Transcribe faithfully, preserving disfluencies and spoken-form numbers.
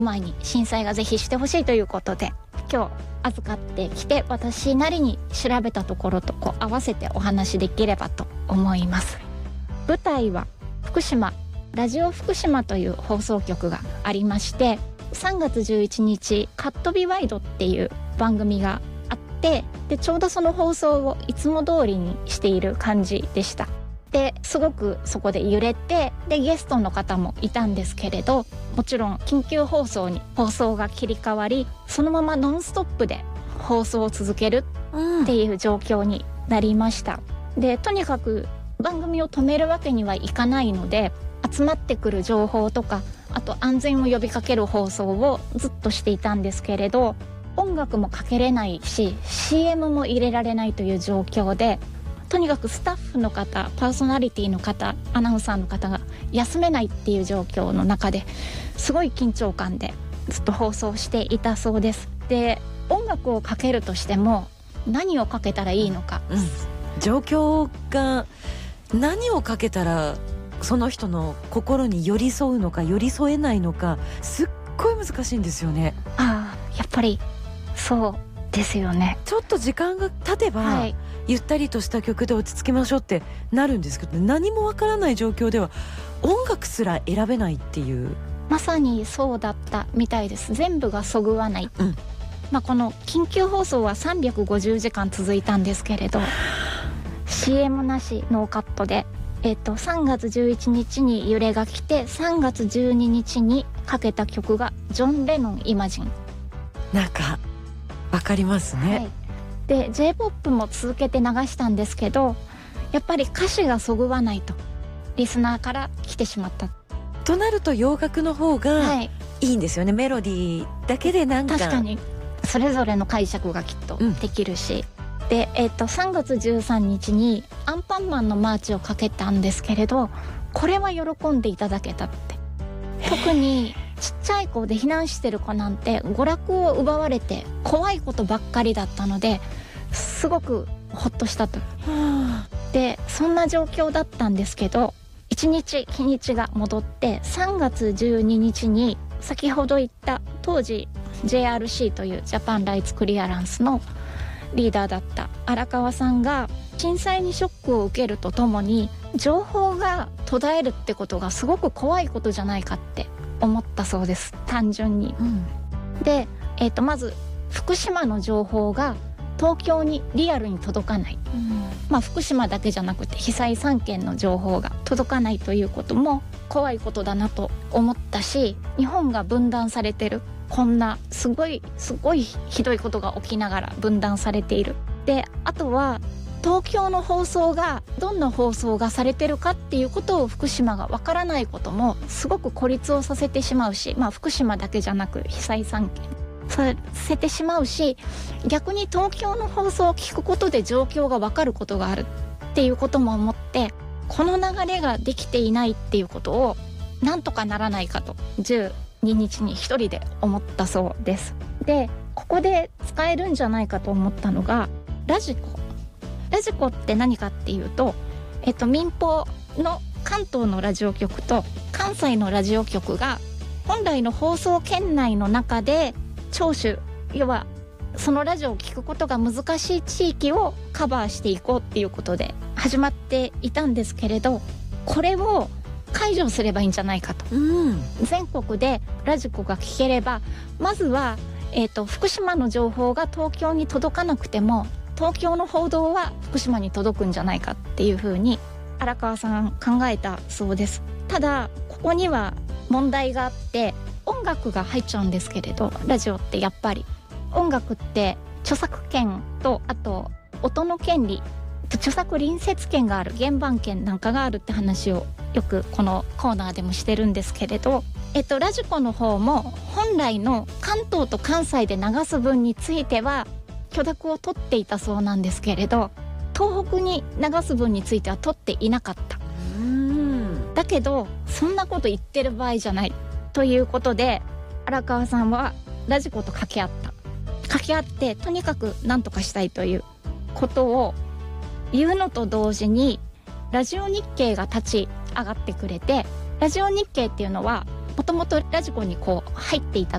前に震災がぜひしてほしいということで今日預かってきて、私なりに調べたところとこう合わせてお話できればと思います。舞台は福島ラジオ福島という放送局がありまして、さんがつじゅういちにちカットビワイドっていう番組があって、でちょうどその放送をいつも通りにしている感じでした。ですごくそこで揺れて、でゲストの方もいたんですけれど、もちろん緊急放送に放送が切り替わり、そのままノンストップで放送を続けるっていう状況になりました、うん、でとにかく番組を止めるわけにはいかないので、集まってくる情報とか、あと安全を呼びかける放送をずっとしていたんですけれど、音楽もかけれないし シーエム も入れられないという状況で、とにかくスタッフの方、パーソナリティの方、アナウンサーの方が休めないっていう状況の中ですごい緊張感でずっと放送していたそうです。で音楽をかけるとしても何をかけたらいいのか、 うん、状況が何をかけたらその人の心に寄り添うのか寄り添えないのか、すっごい難しいんですよね。 ああ、やっぱりそうですよね。 ちょっと時間が経てば、はい、ゆったりとした曲で落ち着きましょうってなるんですけど、何もわからない状況では音楽すら選べないっていう。 まさにそうだったみたいです。全部がそぐわない、うん、まあ、この緊急放送はさんびゃくごじゅうじかん続いたんですけれどシーエム なしノーカットで、えっと、さんがつじゅういちにちに揺れが来て、さんがつじゅうににちにかけた曲がジョン・レノンイマジン。 なんかわかりますね、はい、 で ジェイポップ も続けて流したんですけど、やっぱり歌詞がそぐわないとリスナーから来てしまったとなると、洋楽の方がいいんですよね、はい、メロディーだけでなんか確かにそれぞれの解釈がきっとできるし、うん、で、えー、とさんがつじゅうさんにちにアンパンマンのマーチをかけたんですけれど、これは喜んでいただけたって。特にちっちゃい子で避難してる子なんて娯楽を奪われて怖いことばっかりだったので、すごくホッとしたと。でそんな状況だったんですけど、いちにち日にちが戻ってさんがつじゅうににちに先ほど言った当時 ジェイアールシー というジャパンライツクリアランスのリーダーだった荒川さんが震災にショックを受けるとともに、情報が途絶えるってことがすごく怖いことじゃないかって思ったそうです、単純に、うん、で、えーと、まず福島の情報が東京にリアルに届かない、うん、まあ福島だけじゃなくて被災さんけんの情報が届かないということも怖いことだなと思ったし、日本が分断されてる、こんなすごいすごいひどいことが起きながら分断されている。であとは東京の放送がどんな放送がされてるかっていうことを福島がわからないこともすごく孤立をさせてしまうし、まあ福島だけじゃなく被災さんけんさせてしまうし、逆に東京の放送を聞くことで状況がわかることがあるっていうことも思って、この流れができていないっていうことをなんとかならないかとじゅうににちに一人で思ったそうです。でここで使えるんじゃないかと思ったのがラジコ。ラジコって何かっていうと、えっと、民放の関東のラジオ局と関西のラジオ局が本来の放送圏内の中で聴取、要はそのラジオを聞くことが難しい地域をカバーしていこうっていうことで始まっていたんですけれど、これを解除すればいいんじゃないかと、うん、全国でラジコが聞ければ、まずは、えーと、福島の情報が東京に届かなくても東京の報道は福島に届くんじゃないかっていう風に荒川さん考えたそうです。ただここには問題があって、音楽が入っちゃうんですけれど、ラジオってやっぱり音楽って著作権とあと音の権利、著作隣接権がある、原版権なんかがあるって話をよくこのコーナーでもしてるんですけれど、えっと、ラジコの方も本来の関東と関西で流す分については許諾を取っていたそうなんですけれど、東北に流す分については取っていなかった。うーんだけどそんなこと言ってる場合じゃないということで、荒川さんはラジコと掛け合った掛け合ってとにかく何とかしたいということを言うのと同時に、ラジオ日経が立ち上がってくれて、ラジオ日経っていうのはもともとラジコにこう入っていた